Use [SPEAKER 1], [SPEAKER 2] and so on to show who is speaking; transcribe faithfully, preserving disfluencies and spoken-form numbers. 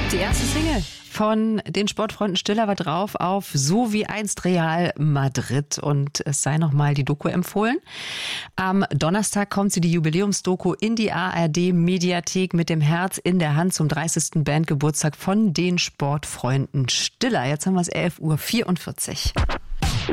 [SPEAKER 1] Die erste Single von den Sportfreunden Stiller war drauf auf So wie einst Real Madrid und es sei nochmal die Doku empfohlen. Am Donnerstag kommt sie, die Jubiläumsdoku, in die A R D-Mediathek mit dem Herz in der Hand zum dreißigsten Bandgeburtstag von den Sportfreunden Stiller. Jetzt haben wir es elf Uhr vierundvierzig.